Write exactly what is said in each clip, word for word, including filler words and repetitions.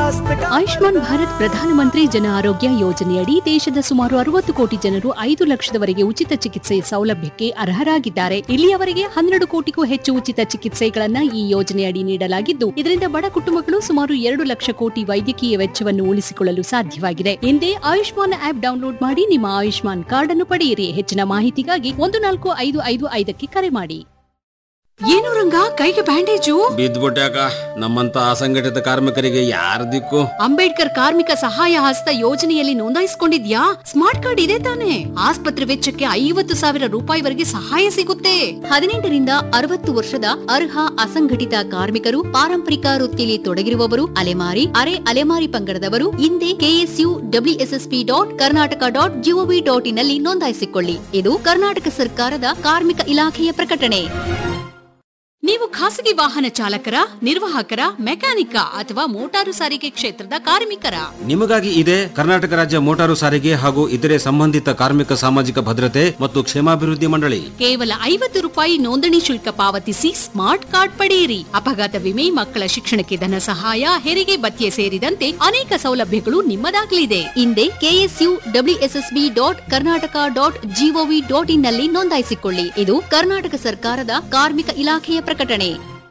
स्वास्थ्य का ಆಯುಷ್ಮಾನ್ ಭಾರತ್ ಪ್ರಧಾನಮಂತ್ರಿ ಜನ ಆರೋಗ್ಯ ಯೋಜನೆಯಡಿ ದೇಶದ ಸುಮಾರು ಅರವತ್ತು ಕೋಟಿ ಜನರು ಐದು ಲಕ್ಷದವರೆಗೆ ಉಚಿತ ಚಿಕಿತ್ಸೆ ಸೌಲಭ್ಯಕ್ಕೆ ಅರ್ಹರಾಗಿದ್ದಾರೆ. ಇಲ್ಲಿಯವರೆಗೆ ಹನ್ನೆರಡು ಕೋಟಿಗೂ ಹೆಚ್ಚು ಉಚಿತ ಚಿಕಿತ್ಸೆಗಳನ್ನ ಈ ಯೋಜನೆಯಡಿ ನೀಡಲಾಗಿದ್ದು, ಇದರಿಂದ ಬಡ ಕುಟುಂಬಗಳು ಸುಮಾರು ಎರಡು ಲಕ್ಷ ಕೋಟಿ ವೈದ್ಯಕೀಯ ವೆಚ್ಚವನ್ನು ಉಳಿಸಿಕೊಳ್ಳಲು ಸಾಧ್ಯವಾಗಿದೆ. ಹಿಂದೆ ಆಯುಷ್ಮಾನ್ ಆಪ್ ಡೌನ್ಲೋಡ್ ಮಾಡಿ ನಿಮ್ಮ ಆಯುಷ್ಮಾನ್ ಕಾರ್ಡ್ ಅನ್ನು ಪಡೆಯಿರಿ. ಹೆಚ್ಚಿನ ಮಾಹಿತಿಗಾಗಿ ಒಂದು ನಾಲ್ಕು ಐದು ಐದು ಐದಕ್ಕೆ ಕರೆ ಮಾಡಿ. ಏನು ರಂಗ ಕೈಗೆ ಬ್ಯಾಂಡೇಜು? ಬಿದ್ದ್ಬಿಟ್ಟಾಕ ನಮ್ಮಂತ ಅಸಂಘಟಿತ ಕಾರ್ಮಿಕರಿಗೆ ಯಾರ ದಿಕ್ಕು? ಅಂಬೇಡ್ಕರ್ ಕಾರ್ಮಿಕ ಸಹಾಯ ಹಸ್ತ ಯೋಜನೆಯಲ್ಲಿ ನೋಂದಾಯಿಸಿಕೊಂಡಿದ್ಯಾ? ಸ್ಮಾರ್ಟ್ ಕಾರ್ಡ್ ಇದೆ ತಾನೆ? ಆಸ್ಪತ್ರೆ ವೆಚ್ಚಕ್ಕೆ ಐವತ್ತು ಸಾವಿರ ರೂಪಾಯಿವರೆಗೆ ಸಹಾಯ ಸಿಗುತ್ತೆ. ಹದಿನೆಂಟರಿಂದ ಅರವತ್ತು ವರ್ಷದ ಅರ್ಹ ಅಸಂಘಟಿತ ಕಾರ್ಮಿಕರು, ಪಾರಂಪರಿಕ ವೃತ್ತಿಯಲ್ಲಿ ತೊಡಗಿರುವವರು, ಅಲೆಮಾರಿ ಅರೆ ಅಲೆಮಾರಿ ಪಂಗಡದವರು ಹಿಂದೆ KSU WSSP dot Karnataka dot gov dot in ನಲ್ಲಿ ನೋಂದಾಯಿಸಿಕೊಳ್ಳಿ. ಇದು ಕರ್ನಾಟಕ ಸರ್ಕಾರದ ಕಾರ್ಮಿಕ ಇಲಾಖೆಯ ಪ್ರಕಟಣೆ. ನೀವು ಖಾಸಗಿ ವಾಹನ ಚಾಲಕರ, ನಿರ್ವಾಹಕರ, ಮೆಕ್ಯಾನಿಕ ಅಥವಾ ಮೋಟಾರು ಸಾರಿಗೆ ಕ್ಷೇತ್ರದ ಕಾರ್ಮಿಕರ? ನಿಮಗಾಗಿ ಇದೆ ಕರ್ನಾಟಕ ರಾಜ್ಯ ಮೋಟಾರು ಸಾರಿಗೆ ಹಾಗೂ ಇತರೆ ಸಂಬಂಧಿತ ಕಾರ್ಮಿಕ ಸಾಮಾಜಿಕ ಭದ್ರತೆ ಮತ್ತು ಕ್ಷೇಮಾಭಿವೃದ್ಧಿ ಮಂಡಳಿ. ಕೇವಲ ಐವತ್ತು ರೂಪಾಯಿ ನೋಂದಣಿ ಶುಲ್ಕ ಪಾವತಿಸಿ ಸ್ಮಾರ್ಟ್ ಕಾರ್ಡ್ ಪಡೆಯಿರಿ. ಅಪಘಾತ ವಿಮೆ, ಮಕ್ಕಳ ಶಿಕ್ಷಣಕ್ಕೆ ಧನ ಸಹಾಯ, ಹೆರಿಗೆ ಭತ್ಯೆ ಸೇರಿದಂತೆ ಅನೇಕ ಸೌಲಭ್ಯಗಳು ನಿಮ್ಮದಾಗಲಿದೆ. ಹಿಂದೆ KSU WSSB dot Karnataka dot gov dot in ನಲ್ಲಿ ನೋಂದಾಯಿಸಿಕೊಳ್ಳಿ. ಇದು ಕರ್ನಾಟಕ ಸರ್ಕಾರದ ಕಾರ್ಮಿಕ ಇಲಾಖೆಯ ಪ್ರಕಟಣೆ.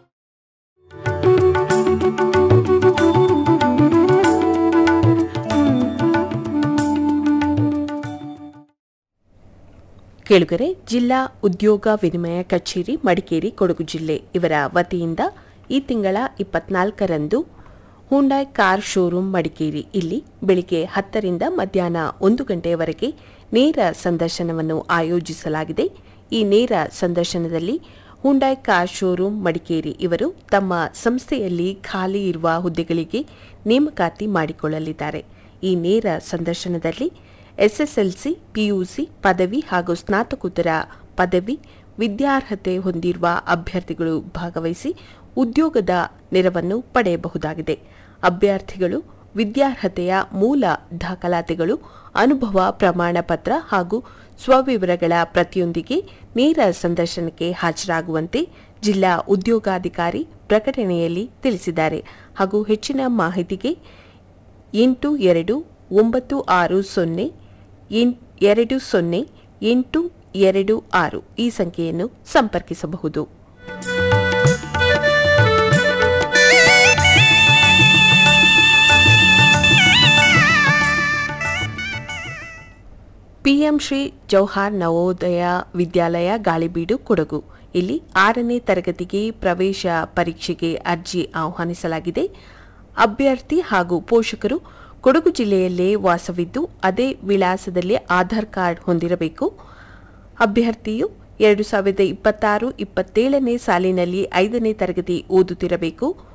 ಕೇಳುಗರೆ, ಜಿಲ್ಲಾ ಉದ್ಯೋಗ ವಿನಿಮಯ ಕಚೇರಿ ಮಡಿಕೇರಿ ಕೊಡಗು ಜಿಲ್ಲೆ ಇವರ ವತಿಯಿಂದ ಈ ತಿಂಗಳ ಇಪ್ಪತ್ನಾಲ್ಕರಂದು ಹುಂಡಾಯ್ ಕಾರ್ ಶೋರೂಮ್ ಮಡಿಕೇರಿ ಇಲ್ಲಿ ಬೆಳಿಗ್ಗೆ ಹತ್ತರಿಂದ ಮಧ್ಯಾಹ್ನ ಒಂದು ಗಂಟೆಯವರೆಗೆ ನೇರ ಸಂದರ್ಶನವನ್ನು ಆಯೋಜಿಸಲಾಗಿದೆ. ಈ ನೇರ ಸಂದರ್ಶನದಲ್ಲಿ ಹುಂಡಾಯ್ ಕಾರ್ ಶೋರೂಮ್ ಮಡಿಕೇರಿ ಇವರು ತಮ್ಮ ಸಂಸ್ಥೆಯಲ್ಲಿ ಖಾಲಿ ಇರುವ ಹುದ್ದೆಗಳಿಗೆ ನೇಮಕಾತಿ ಮಾಡಿಕೊಳ್ಳಲಿದ್ದಾರೆ. ಈ ನೇರ ಸಂದರ್ಶನದಲ್ಲಿ ಎಸ್ಎಸ್ಎಲ್ಸಿ, ಪಿಯುಸಿ, ಪದವಿ ಹಾಗೂ ಸ್ನಾತಕೋತ್ತರ ಪದವಿ ವಿದ್ಯಾರ್ಹತೆ ಹೊಂದಿರುವ ಅಭ್ಯರ್ಥಿಗಳು ಭಾಗವಹಿಸಿ ಉದ್ಯೋಗದ ನೆರವನ್ನು ಪಡೆಯಬಹುದಾಗಿದೆ. ಅಭ್ಯರ್ಥಿಗಳು ವಿದ್ಯಾರ್ಹತೆಯ ಮೂಲ ದಾಖಲಾತಿಗಳು, ಅನುಭವ ಪ್ರಮಾಣ ಪತ್ರ ಹಾಗೂ ಸ್ವವಿವರಗಳ ಪ್ರತಿಯೊಂದಿಗೆ ನೇರ ಸಂದರ್ಶನಕ್ಕೆ ಹಾಜರಾಗುವಂತೆ ಜಿಲ್ಲಾ ಉದ್ಯೋಗಾಧಿಕಾರಿ ಪ್ರಕಟಣೆಯಲ್ಲಿ ತಿಳಿಸಿದ್ದಾರೆ. ಹಾಗೂ ಹೆಚ್ಚಿನ ಮಾಹಿತಿಗೆ ಎಂಟು ಎರಡು ಒಂಬತ್ತು ಆರು ಸೊನ್ನೆ ಎರಡು ಸೊನ್ನೆ ಎಂಟು ಎರಡು ಆರು ಈ ಸಂಖ್ಯೆಯನ್ನು ಸಂಪರ್ಕಿಸಬಹುದು. ಪಿಎಂ ಶ್ರೀ ಜೌಹಾರ್ ನವೋದಯ ವಿದ್ಯಾಲಯ ಗಾಳಿಬೀಡು ಕೊಡಗು ಇಲ್ಲಿ ಆರನೇ ತರಗತಿಗೆ ಪ್ರವೇಶ ಪರೀಕ್ಷೆಗೆ ಅರ್ಜಿ ಆಹ್ವಾನಿಸಲಾಗಿದೆ. ಅಭ್ಯರ್ಥಿ ಹಾಗೂ ಪೋಷಕರು ಕೊಡಗು ಜಿಲ್ಲೆಯಲ್ಲೇ ವಾಸವಿದ್ದು ಅದೇ ವಿಳಾಸದಲ್ಲಿ ಆಧಾರ್ ಕಾರ್ಡ್ ಹೊಂದಿರಬೇಕು. ಅಭ್ಯರ್ಥಿಯು ಎರಡು ಸಾವಿರದ ಇಪ್ಪತ್ತಾರು ಇಪ್ಪತ್ತೇಳನೇ ಸಾಲಿನಲ್ಲಿ ಐದನೇ ತರಗತಿ ಓದುತ್ತಿರಬೇಕು.